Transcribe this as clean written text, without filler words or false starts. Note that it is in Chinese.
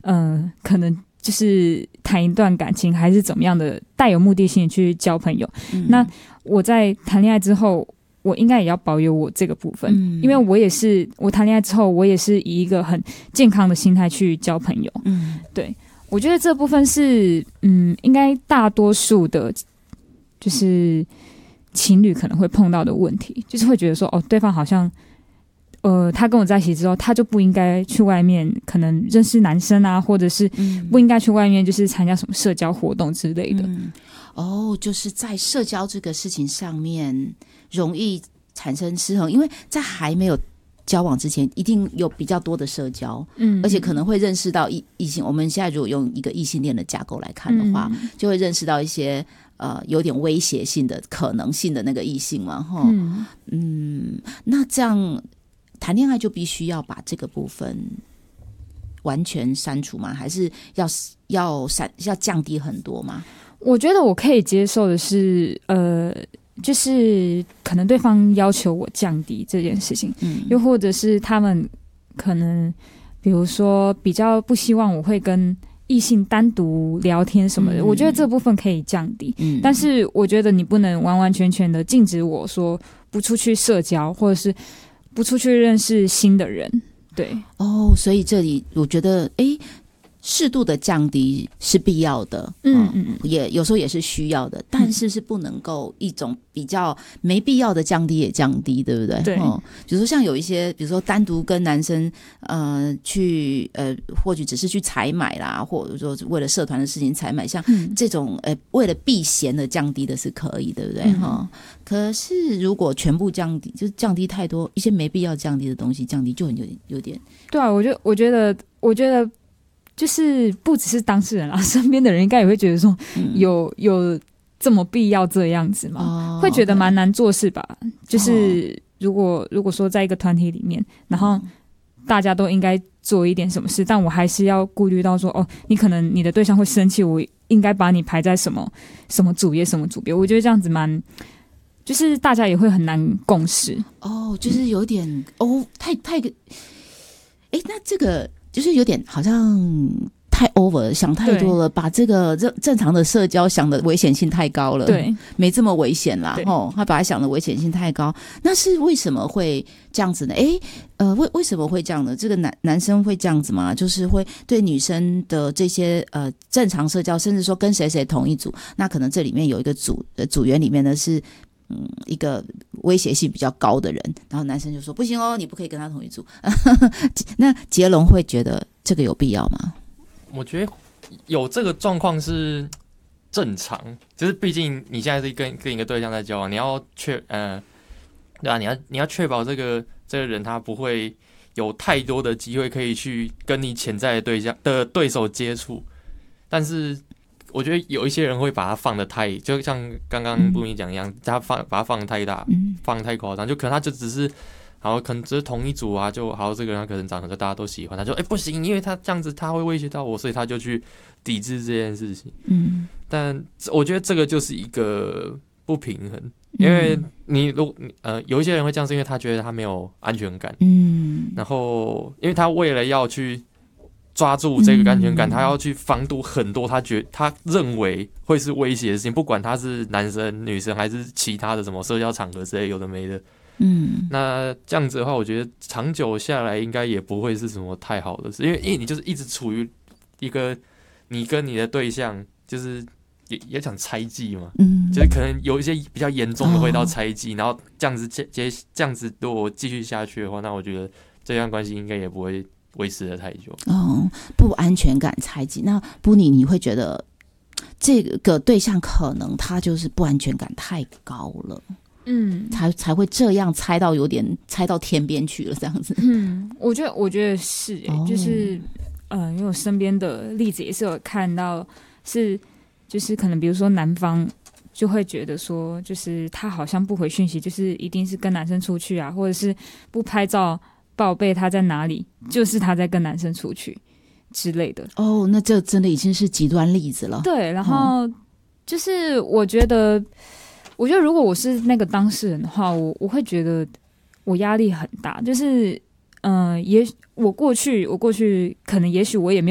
可能就是谈一段感情还是怎么样的，带有目的性去交朋友。那我在谈恋爱之后，我应该也要保有我这个部分，因为我谈恋爱之后，我也是以一个很健康的心态去交朋友。对，我觉得这部分是应该大多数的，就是情侣可能会碰到的问题，就是会觉得说，对方好像。他跟我在一起之后，他就不应该去外面可能认识男生啊，或者是不应该去外面就是参加什么社交活动之类的。 就是在社交这个事情上面容易产生失衡，因为在还没有交往之前一定有比较多的社交，而且可能会认识到异性。我们现在如果用一个异性恋的架构来看的话，就会认识到一些有点威胁性的可能性的那个异性嘛，那这样谈恋爱就必须要把这个部分完全删除吗？还是要降低很多吗？ 我觉得我可以接受的是，就是可能对方要求我降低这件事情，又或者是他们可能，比如说比较不希望我会跟异性单独聊天什么的，我觉得这部分可以降低。但是我觉得你不能完完全全的禁止我说不出去社交，或者是不出去认识新的人。对， 所以这里我觉得适度的降低是必要的，也有时候也是需要的，但是是不能够一种比较没必要的降低也降低，对不对？ 对， 比如说像有一些，比如说单独跟男生去或许只是去采买啦，或者说为了社团的事情采买，像这种为了避嫌的降低的是可以，对不对？可是如果全部降低，就是降低太多一些没必要降低的东西，降低就有点对啊，我觉得就是不只是当事人啦，身边的人应该也会觉得说有这么必要这样子吗？会觉得蛮难做事吧。就是如果说在一个团体里面，然后大家都应该做一点什么事，但我还是要顾虑到说，你可能你的对象会生气，我应该把你排在什么组别什么组别。我觉得这样子就是大家也会很难共识。 就是有点太那这个就是有点好像太 over 想太多了，把这个正常的社交想的危险性太高了， 对， 没这么危险啦，他把它想的危险性太高，那是为什么会这样子呢？为什么会这样呢？这个男生会这样子吗？就是会对女生的这些正常社交，甚至说跟谁同一组，那可能这里面有一个组员里面呢是一个威胁性比较高的人，然后男生就说不行你不可以跟他同一组。那杰龙会觉得这个有必要吗？ 我觉得有这个状况是正常，就是毕竟你现在是跟一个对象在交往，你要对啊，你要确保这个人他不会有太多的机会可以去跟你潜在的对手接触，但是我觉得有一些人会把它放得太，就像刚刚布米讲一样，把它放得太大，放得太夸张，就可能他就只是，好，可能只是同一组啊，就好，这个人他可能长得就大家都喜欢，他就不行，因为他这样子他会威胁到我，所以他就去抵制这件事情。但我觉得这个就是一个不平衡，因为有一些人会这样，是因为他觉得他没有安全感，然后因为他为了要去抓住这个安全感，他要去防堵很多他认为会是威胁的事情，不管他是男生女生还是其他的什么社交场合之类有的没的。那这样子的话，我觉得长久下来应该也不会是什么太好的事，因为你就是一直处于一个你跟你的对象就是也讲猜忌嘛，就是可能有一些比较严重的会到猜忌，然后这样子这样子如果继续下去的话，那我觉得这段关系应该也不会维持的太久。 不安全感猜忌。那布尼，你会觉得这个对象可能他就是不安全感太高了，才会这样猜到有点猜到天边去了这样子。 我觉得是就是因为我身边的例子也是有看到是就是可能比如说男方就会觉得说就是他好像不回讯息就是一定是跟男生出去啊，或者是不拍照报备他在哪里就是他在跟男生出去之类的。 那这真的已经是极端例子了。 对，然后就是我觉得如果我是那个当事人的话，我会觉得我压力很大，就是我过去可能也许我也没有